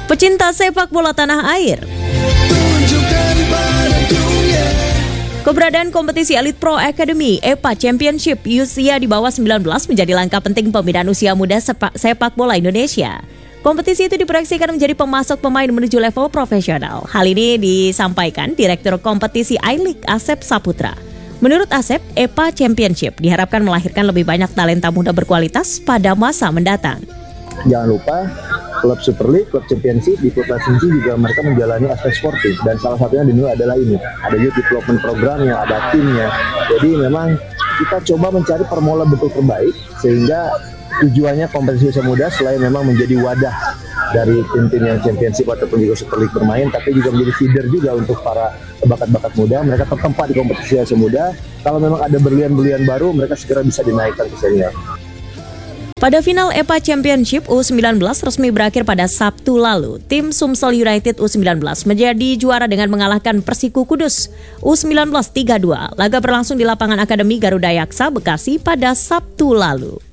Pecinta sepak bola tanah air, keberadaan kompetisi Elite Pro Academy EPA Championship usia di bawah 19 menjadi langkah penting pembinaan usia muda sepak bola Indonesia. Kompetisi itu diproyeksikan menjadi pemasok pemain menuju level profesional. Hal ini disampaikan Direktur Kompetisi I-League Asep Saputra. Menurut Asep, EPA Championship diharapkan melahirkan lebih banyak talenta muda berkualitas pada masa mendatang. Jangan lupa, klub Super League, klub Championship di klub Lasinci juga mereka menjalani aspek sportif, dan salah satunya dinilai adalah ini. Ada youth development programnya, ada timnya. Jadi memang kita coba mencari formula bentuk terbaik sehingga tujuannya kompetisi usia muda selain memang menjadi wadah dari tim-tim yang Championship ataupun juga Super League bermain, tapi juga menjadi feeder juga untuk para bakat-bakat muda. Mereka tertempat di kompetisi usia muda. Kalau memang ada berlian-berlian baru, mereka segera bisa dinaikkan ke senior. Pada final EPA Championship U19 resmi berakhir pada Sabtu lalu. Tim Sumsel United U19 menjadi juara dengan mengalahkan Persiku Kudus U19 3-2. Laga berlangsung di lapangan Akademi Garuda Yaksa, Bekasi pada Sabtu lalu.